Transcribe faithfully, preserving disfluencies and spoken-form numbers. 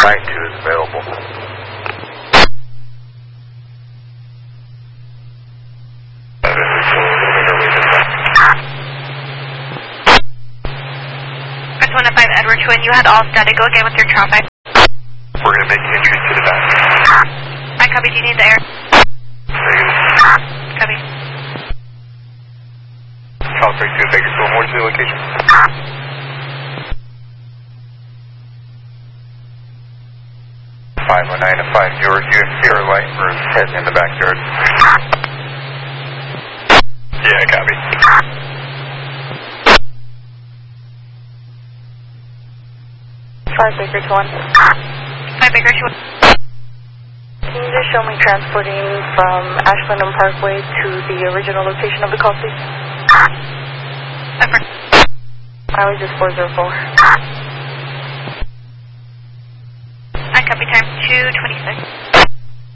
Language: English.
nine two is available. First one to five Edward Twin, you had all static. Go again with your traffic. We're going to make entry to the back. I copy. Do you need the air? Negative. Copy. Calibrate to Bakersfield, more to the location. five one nine to five zero, you see our light room heading in the backyard. Yeah, copy. five Baker to one. five Baker to one. Can you just show me transporting from Ashland and Parkway to the original location of the call, please? Over. Mileage is four zero four. I copy. Time two